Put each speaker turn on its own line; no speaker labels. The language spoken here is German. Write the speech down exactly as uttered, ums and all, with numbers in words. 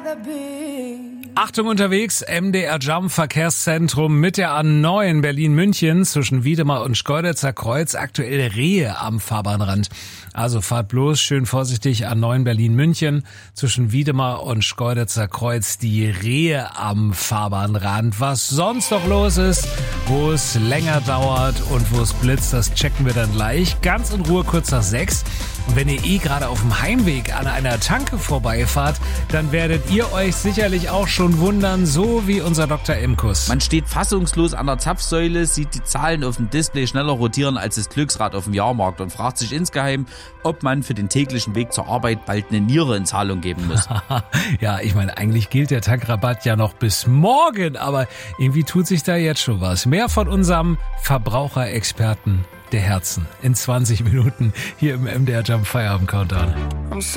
Achtung unterwegs, M D R Jump Verkehrszentrum mit der A neun Berlin-München zwischen Wiedemar und Schkeuditzer Kreuz. Aktuell Rehe am Fahrbahnrand. Also fahrt bloß schön vorsichtig, A neun Berlin-München zwischen Wiedemar und Schkeuditzer Kreuz. Die Rehe am Fahrbahnrand. Was sonst noch los ist, wo es länger dauert und wo es blitzt, das checken wir dann gleich. Ganz in Ruhe kurz nach sechs. Und wenn ihr eh gerade auf dem Heimweg an einer Tanke vorbeifahrt, dann werdet ihr euch sicherlich auch schon wundern, so wie unser Doktor Imkus.
Man steht fassungslos an der Zapfsäule, sieht die Zahlen auf dem Display schneller rotieren als das Glücksrad auf dem Jahrmarkt und fragt sich insgeheim, ob man für den täglichen Weg zur Arbeit bald eine Niere in Zahlung geben muss.
Ja, ich meine, eigentlich gilt der Tankrabatt ja noch bis morgen, aber irgendwie tut sich da jetzt schon was. Mehr von unserem Verbraucherexperten der Herzen in zwanzig Minuten hier im M D R Jump Feierabend Countdown.